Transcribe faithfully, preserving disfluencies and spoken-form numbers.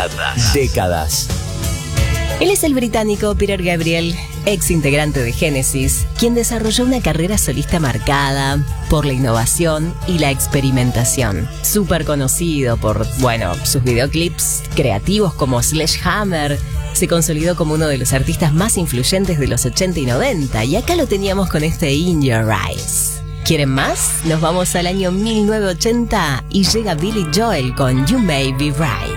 Décadas. Décadas. Él es el británico Peter Gabriel, ex integrante de Genesis, quien desarrolló una carrera solista marcada por la innovación y la experimentación. Súper conocido por, bueno, sus videoclips creativos como Sledgehammer, se consolidó como uno de los artistas más influyentes de los ochenta y noventa, y acá lo teníamos con este In Your Eyes. ¿Quieren más? Nos vamos al año mil novecientos ochenta y llega Billy Joel con You May Be Right.